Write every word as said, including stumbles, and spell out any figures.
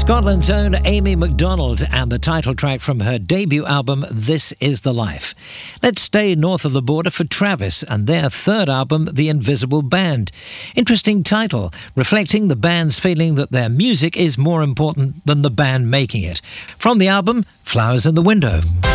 Scotland's own Amy Macdonald and the title track from her debut album, This Is the Life. Let's stay north of the border for Travis and their third album, The Invisible Band. Interesting title, reflecting the band's feeling that their music is more important than the band making it. From the album, Flowers in the Window.